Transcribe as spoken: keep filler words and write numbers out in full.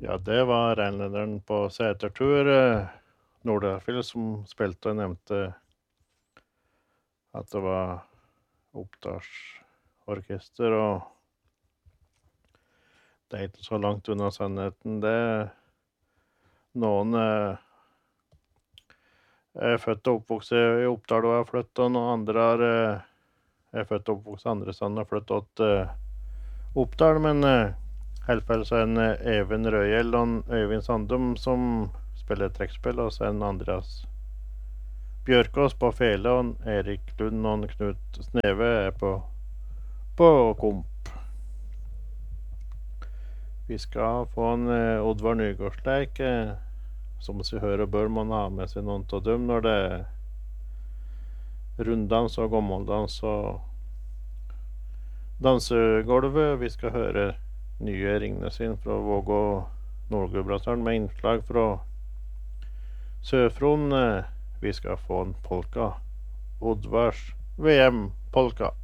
Ja, det var renlederen på setertur, eh, Nordafjell, som spilte og nevnte at det var Oppdalsorkester, og det er ikke så langt unna sannheten, det. Noen eh, er født og oppvokst i Oppdal og har flyttet, og noen andre er, eh, er født og oppvokst andre steder og har flyttet til eh, Oppdal, men eh, heldigvis så er en eh, Even Røyel og en Øyvind Sandum som spiller trekkspill, og så er en Andreas Bjørkås på fele, og en Erik Lund og en Knut Sneve er på, på komp. Vi skal få en eh, Oddvar Nygårdsleik, eh, som vi hører bør man ha med seg noen av dem når det er runddans og gammeldans og dansegolvet. Vi skal høre nye Ringnes inn fra Vågå Nordgudbrandsdalen med innslag fra Sør-Fron. Vi skal få en polka. Oddvars V M-polka.